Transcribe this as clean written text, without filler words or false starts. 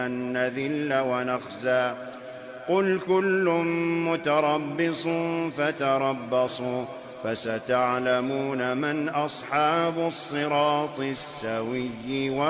نذل ونخزى قل كل متربص فتربصوا فستعلمون من أصحاب الصراط السوي.